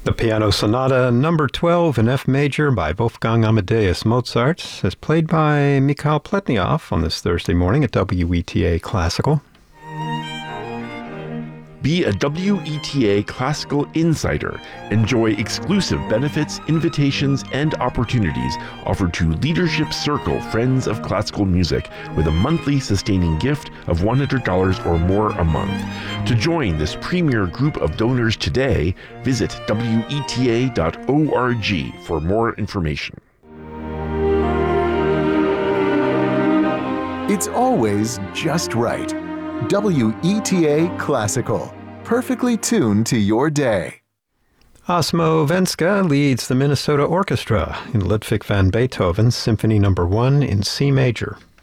The Piano Sonata Number 12 in F major by Wolfgang Amadeus Mozart is played by Mikhail Pletnyov on this Thursday morning at WETA Classical. Be a WETA Classical Insider. Enjoy exclusive benefits, invitations, and opportunities offered to Leadership Circle Friends of Classical Music with a monthly sustaining gift of $100 or more a month. To join this premier group of donors today, visit WETA.org for more information. It's always just right. WETA Classical, perfectly tuned to your day. Osmo Venska leads the Minnesota Orchestra in Ludwig van Beethoven's Symphony No. 1 in C major.